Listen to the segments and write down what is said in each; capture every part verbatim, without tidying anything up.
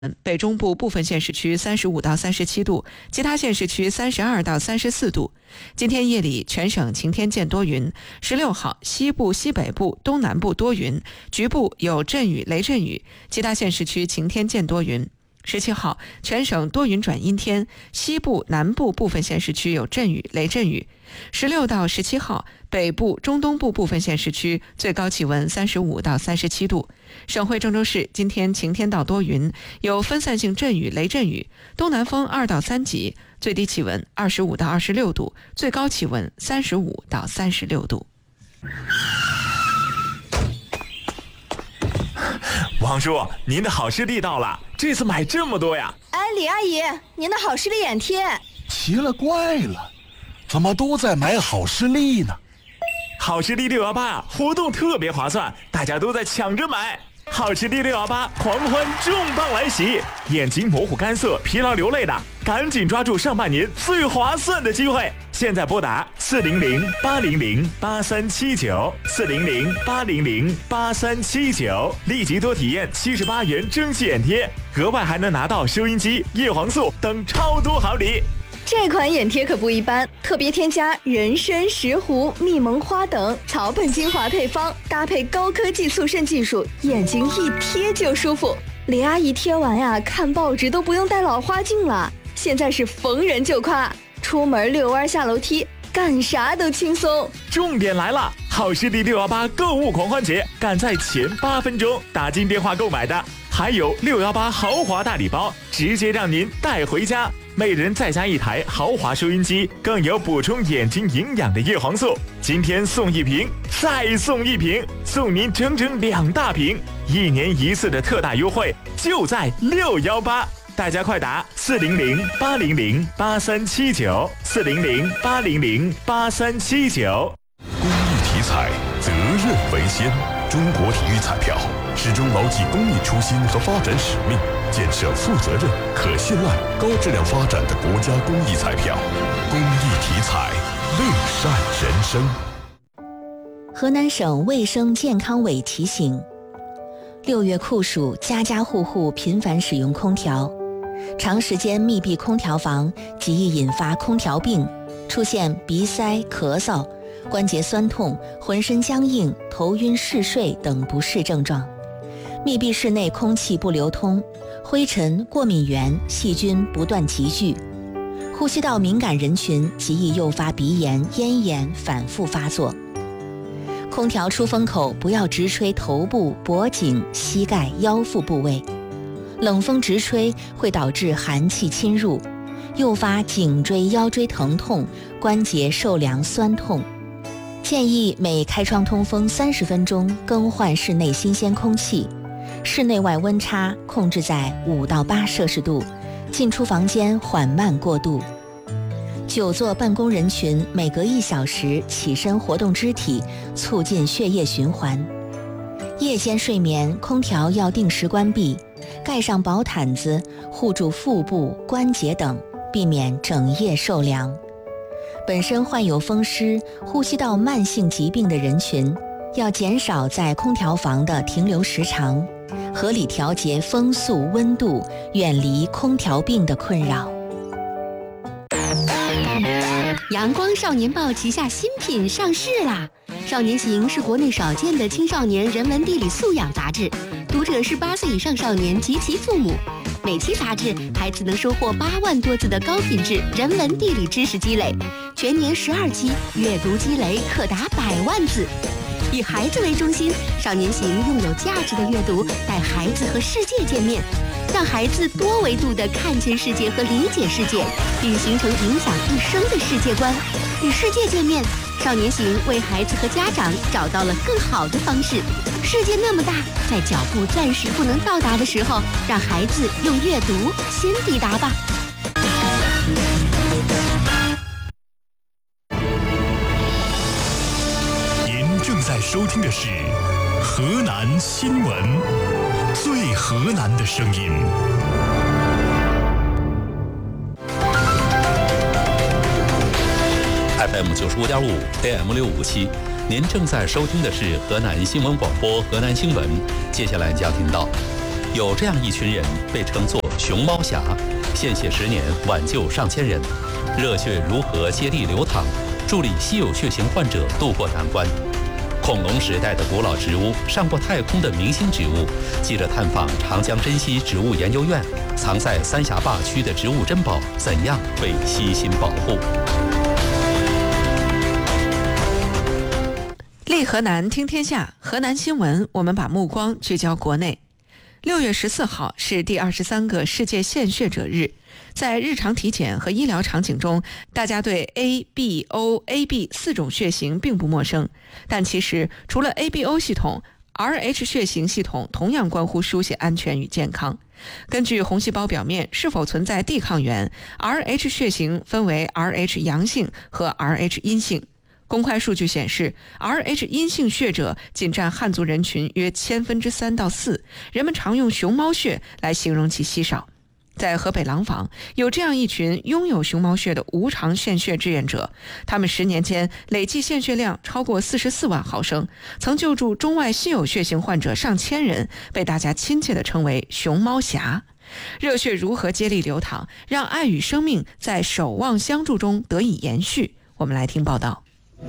北中部部分县市区三十五到三十七度，其他县市区三十二到三十四度。今天夜里全省晴天见多云。十六号，西部、西北部、东南部多云，局部有阵雨、雷阵雨，其他县市区晴天见多云。十七号，全省多云转阴天，西部、南部部分县市区有阵雨、雷阵雨。十六到十七号，北部、中东部部分县市区最高气温三十五到三十七度。省会郑州市今天晴天到多云，有分散性阵雨、雷阵雨，东南风二到三级，最低气温二十五到二十六度，最高气温三十五到三十六度。 王叔，您的好视力到了，这次买这么多呀？ 哎，李阿姨，您的好视力眼贴。 奇了怪了，怎么都在买好视力呢？ 好视力六一八活动特别划算，大家都在抢着买。好视力六一八狂欢重磅来袭，眼睛模糊干涩、疲劳流泪的，赶紧抓住上半年最划算的机会。现在拨打四零零八零零八三七九，四零零八零零八三七九，立即多体验七十八元蒸汽眼贴，额外还能拿到收音机、叶黄素等超多好礼。 这款眼贴可不一般，特别添加人参、石斛、蜜蒙花等草本精华配方，搭配高科技速渗技术，眼睛一贴就舒服。李阿姨贴完呀，看报纸都不用戴老花镜了。现在是逢人就夸，出门遛弯下楼梯，干啥都轻松。 重点来了，好视力六一八购物狂欢节，赶在前八分钟打进电话购买的，还有六一八豪华大礼包，直接让您带回家。每人再加一台豪华收音机，更有补充眼睛营养的叶黄素。今天送一瓶，再送一瓶，送您整整两大瓶，一年一次的特大优惠，就在六一八。大家快打四零零八零零八三七九，四零零八零零八三七九。 公益体彩，责任为先。中国体育彩票始终牢记公益初心和发展使命，建设负责任、可信赖、高质量发展的国家公益彩票。公益体彩，乐善人生。 河南省卫生健康委提醒：六月酷暑，家家户户频繁使用空调，长时间密闭空调房极易引发空调病，出现鼻塞、咳嗽、关节酸痛、浑身僵硬、头晕嗜睡等不适症状。密闭室内空气不流通，灰尘、过敏源、细菌不断集聚，呼吸道敏感人群极易诱发鼻炎、咽炎反复发作。空调出风口不要直吹头部、脖颈、膝盖、腰腹部位，冷风直吹会导致寒气侵入，诱发颈椎、腰椎疼痛、关节受凉酸痛。建议每开窗通风三十分钟更换室内新鲜空气，室内外温差控制在五到八摄氏度，进出房间缓慢过渡。久坐办公人群每隔一小时起身活动肢体，促进血液循环。夜间睡眠空调要定时关闭，盖上薄毯子护住腹部、关节等，避免整夜受凉。本身患有风湿、呼吸道慢性疾病的人群，要减少在空调房的停留时长，合理调节风速、温度，远离空调病的困扰。 阳光少年报旗下新品上市啦！少年行是国内少见的青少年人文地理素养杂志，读者是八岁以上少年及其父母。每期杂志，孩子能收获八万多字的高品质人文地理知识积累，全年十二期，阅读积累可达百万字。以孩子为中心，少年行用有价值的阅读带孩子和世界见面，让孩子多维度地看见世界和理解世界，并形成影响一生的世界观。与世界见面，少年行为孩子和家长找到了更好的方式。世界那么大，在脚步暂时不能到达的时候，让孩子用阅读先抵达吧。 您正在收听的是河南新闻，最河南的声音。F M 九十五点五 ，A M 六五七，您正在收听的是河南新闻广播河南新闻。接下来将听到有这样一群人被称作熊猫侠，献血十年挽救上千人，热血如河接力流淌，助力稀有血型患者渡过难关。恐龙时代的古老植物，上过太空的明星植物，记者探访长江珍稀植物研究院，藏在三峡坝区的植物珍宝怎样被悉心保护？ 立河南听天下，河南新闻，我们把目光聚焦国内。六月十四号是第二十三个世界献血者日。在日常体检和医疗场景中，大家对 A、B、O、A B 四种血型并不陌生，但其实除了 A B O 系统， R H 血型系统同样关乎输血安全与健康。根据红细胞表面是否存在地抗原， R H 血型分为 R H 阳性和 R H 阴性。公开数据显示 ，R H 阴性血者仅占汉族人群约千分之三到四，人们常用熊猫血来形容其稀少。在河北廊坊，有这样一群拥有熊猫血的无偿献血志愿者，他们十年间累计献血量超过四十四万毫升，曾救助中外稀有血型患者上千人，被大家亲切地称为熊猫侠。热血如何接力流淌，让爱与生命在守望相助中得以延续。我们来听报道。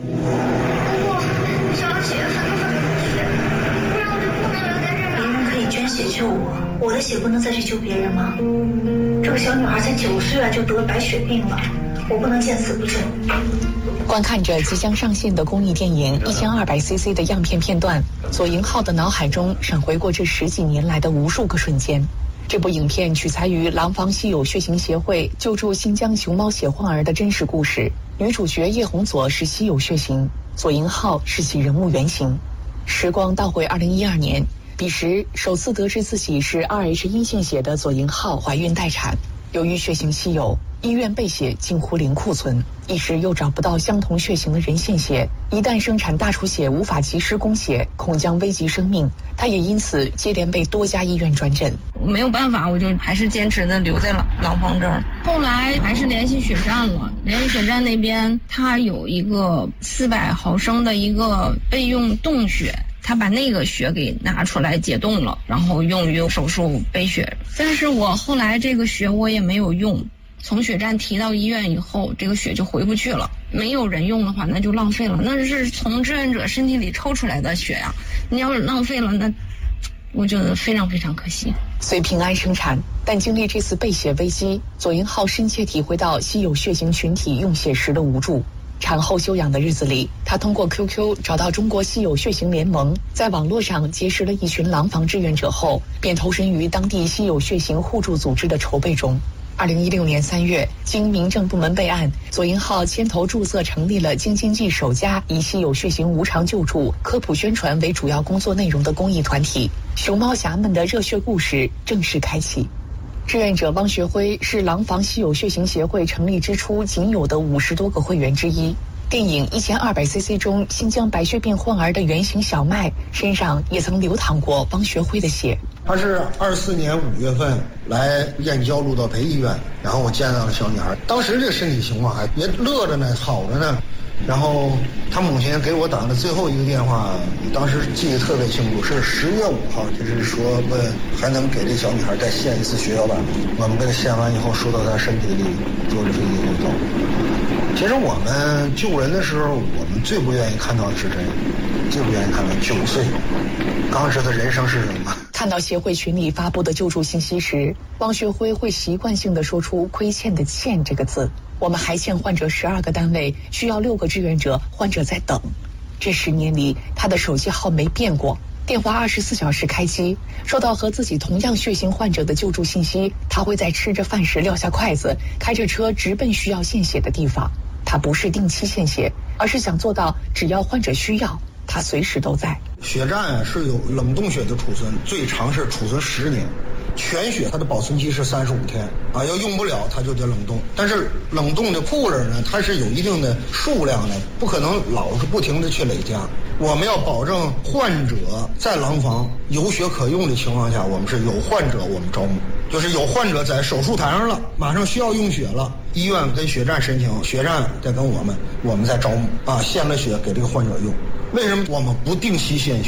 捐血救我，我的血不能再去救别人吗？这个小女孩才九岁啊，就得了白血病了，我不能见死不救。 观看着即将上线的公益电影一千二百 C C 的样片片段，左营浩的脑海中闪回过这十几年来的无数个瞬间。这部影片取材于廊坊稀有血型协会救助新疆熊猫血患儿的真实故事，女主角叶红佐是稀有血型，左营浩是其人物原型。时光倒回二零一二年。彼时，首次得知自己是 R H 阴性血的左营浩怀孕待产，由于血型稀有，医院备血近乎零库存，一时又找不到相同血型的人献血，一旦生产大出血无法及时供血，恐将危及生命。他也因此接连被多家医院转诊。 没有办法，我就还是坚持的留在了廊坊这儿。后来还是联系血站了，联系血站那边他有一个四百毫升的一个备用冻血。他把那个血给拿出来解冻了，然后用于手术备血。但是我后来这个血我也没有用，从血站提到医院以后，这个血就回不去了。没有人用的话，那就浪费了，那是从志愿者身体里抽出来的血呀、啊，你要是浪费了，那我觉得非常非常可惜。 虽平安生产，但经历这次备血危机，左营浩深切体会到稀有血型群体用血时的无助。产后休养的日子里，他通过 Q Q 找到中国稀有血型联盟，在网络上结识了一群廊坊志愿者后，便投身于当地稀有血型互助组织的筹备中。二零一六年三月，经民政部门备案，左营浩牵头注册成立了京津冀首家以稀有血型无偿救助、科普宣传为主要工作内容的公益团体。熊猫侠们的热血故事正式开启。志愿者汪学辉是廊坊稀有血型协会成立之初仅有的五十多个会员之一。电影一千二百 C C 中新疆白血病患儿的原型小麦身上也曾流淌过汪学辉的血。 他是二四年五月份来燕郊路道培医院，然后我见到了小女孩，当时这身体情况还也乐着呢，好着呢。然后他母亲给我打的最后一个电话，当时记得特别清楚，是十月五号，就是说问还能给这小女孩再献一次血小板。我们给她献完以后，输到她身体里，坐着飞机回走。其实我们救人的时候，我们最不愿意看到的是这个，最不愿意看到九岁，刚知道人生是什么。 看到协会群里发布的救助信息时，汪学辉会习惯性地说出亏欠的欠这个字。我们还欠患者十二个单位，需要六个志愿者，患者在等。这十年里，他的手机号没变过，电话二十四小时开机。收到和自己同样血型患者的救助信息，他会在吃着饭时撂下筷子，开着车直奔需要献血的地方。他不是定期献血，而是想做到只要患者需要，他随时都在。 血站啊是有冷冻血的储存，最长是储存十年。全血它的保存期是三十五天啊，要用不了它就得冷冻。但是冷冻的库勒呢，它是有一定的数量的，不可能老是不停的去累加。我们要保证患者在廊坊有血可用的情况下，我们是有患者我们招募，就是有患者在手术台上了，马上需要用血了，医院跟血站申请，血站再跟我们，我们再招募啊，献了血给这个患者用。为什么我们不定期献血？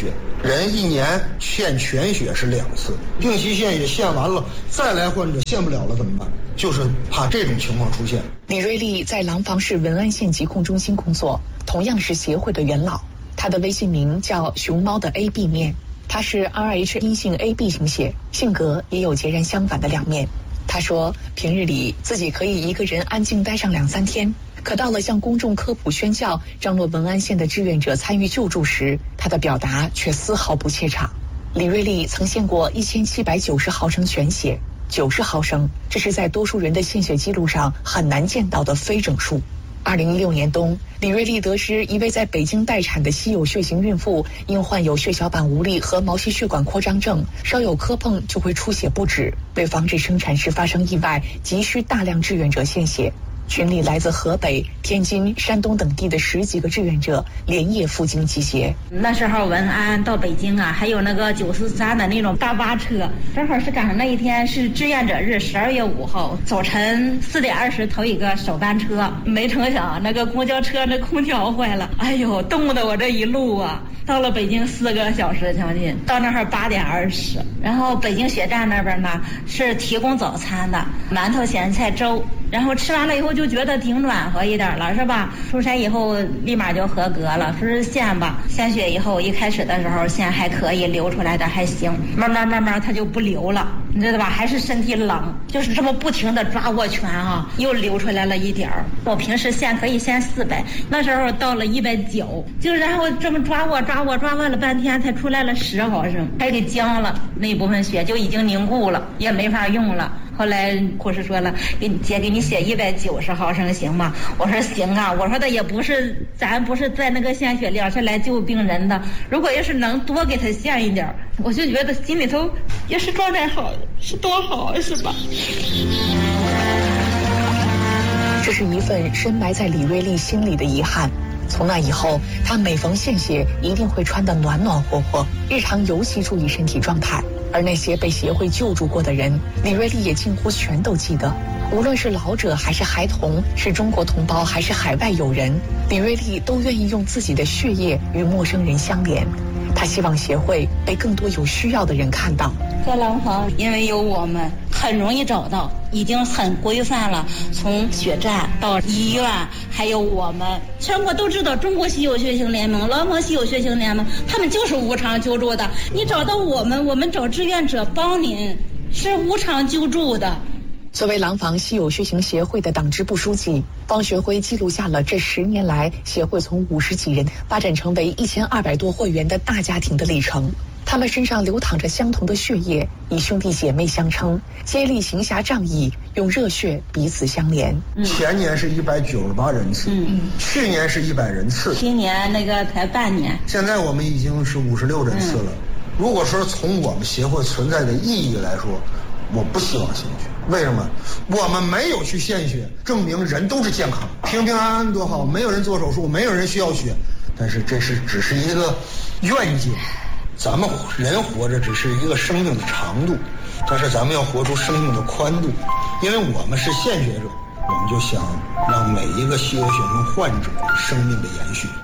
人一年献全血是两次，定期献血献完了再来患者献不了了怎么办？就是怕这种情况出现。 李瑞丽在廊坊市文安县疾控中心工作，同样是协会的元老。他的微信名叫熊猫的 A B 面，他是 R H 阴性 A B 型血，性格也有截然相反的两面。他说平日里自己可以一个人安静待上两三天，可到了向公众科普宣教张罗文安县的志愿者参与救助时，他的表达却丝毫不怯场。李瑞丽曾献过一千七百九十毫升全血，九十毫升，这是在多数人的献血记录上很难见到的非整数。二零一六年冬，李瑞丽得知一位在北京待产的稀有血型孕妇因患有血小板无力和毛细血管扩张症，稍有磕碰就会出血不止，为防止生产时发生意外，急需大量志愿者献血。群里来自河北、天津、山东等地的十几个志愿者连夜赴京集结。 那时候文安到北京啊，还有那个九四三的那种大巴车，正好是赶上那一天是志愿者日，十二月五号早晨四点二十头一个首班车，没成想那个公交车那空调坏了，哎呦，冻得我这一路啊，到了北京四个小时将近，到那儿八点二十，然后北京血站那边呢是提供早餐的，馒头、咸菜、粥。然后吃完了以后就觉得挺暖和一点了，是吧？出差以后立马就合格了，说是献吧，献血以后一开始的时候献还可以，流出来的还行，慢慢慢慢它就不流了，你知道吧？还是身体冷，就是这么不停的抓握拳啊，又流出来了一点儿。我平时献可以献四百，那时候到了一百九，就然后这么抓握抓握抓握了半天才出来了十毫升，还给僵了，那部分血就已经凝固了，也没法用了。后来护士说了，给你姐给你写一百九十毫升行吗？我说行啊，我说的也不是咱不是在那个献血量是来救病人的，如果要是能多给他献一点，我就觉得心里头也是状态好，是多好，是吧？ 这是一份深埋在李瑞丽心里的遗憾。从那以后，她每逢献血一定会穿得暖暖和和，日常尤其注意身体状态。而那些被协会救助过的人，李瑞丽也近乎全都记得。无论是老者还是孩童，是中国同胞还是海外友人，李瑞丽都愿意用自己的血液与陌生人相连。她希望协会被更多有需要的人看到。 在廊坊，因为有我们，很容易找到，已经很规范了。从血站到医院，还有我们，全国都知道中国稀有血型联盟、廊坊稀有血型联盟，他们就是无偿救助的。你找到我们，我们找志愿者帮您，是无偿救助的。 作为廊坊稀有血型协会的党支部书记，方学辉记录下了这十年来协会从五十几人发展成为一千二百多会员的大家庭的历程。他们身上流淌着相同的血液，以兄弟姐妹相称，接力行侠仗义，用热血彼此相连。 嗯、前年是一百九十八人次，嗯，去年是一百人次， 今年那个才半年， 现在我们已经是五十六人次了。嗯、如果说从我们协会存在的意义来说，我不希望献血。为什么？我们没有去献血，证明人都是健康，平平安安多好，没有人做手术，没有人需要血。但是这是只是一个愿景。咱们人活着只是一个生命的长度，但是咱们要活出生命的宽度。因为我们是献血者，我们就想让每一个稀有血型患者生命的延续。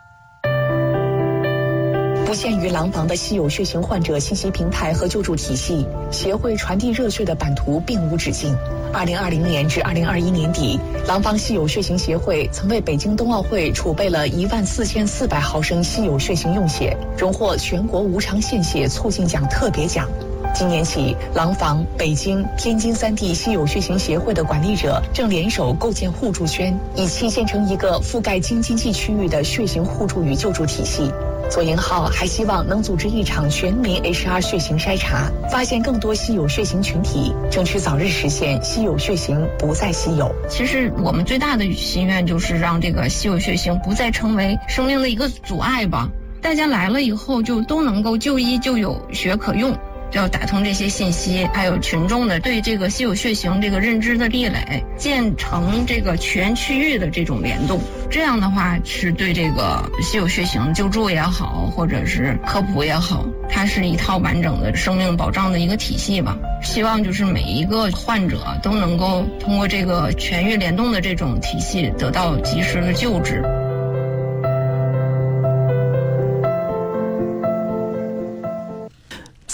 不限于廊坊的稀有血型患者信息平台和救助体系，协会传递热血的版图并无止境。二零二零年至二零二一年底，廊坊稀有血型协会曾为北京冬奥会储备了一万四千四百毫升稀有血型用血，荣获全国无偿献血促进奖特别奖。今年起，廊坊、北京、天津三地稀有血型协会的管理者正联手构建互助圈，以期建成一个覆盖京津冀区域的血型互助与救助体系。左营号还希望能组织一场全民 H R 血型筛查，发现更多稀有血型群体，争取早日实现稀有血型不再稀有。 其实我们最大的心愿就是让这个稀有血型不再成为生命的一个阻碍吧。大家来了以后就都能够就医，就有血可用。要打通这些信息，还有群众的对这个稀有血型这个认知的壁垒，建成这个全区域的这种联动。这样的话是对这个稀有血型救助也好，或者是科普也好，它是一套完整的生命保障的一个体系吧。希望就是每一个患者都能够通过这个全域联动的这种体系得到及时的救治。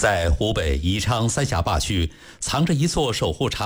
在湖北宜昌三峡坝区，藏着一座守护长